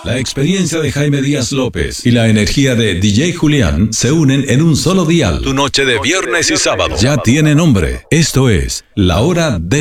La experiencia de Jaime Díaz López y la energía de DJ Julián se unen en un solo dial. Tu noche de viernes y sábado ya tiene nombre. Esto es La Hora de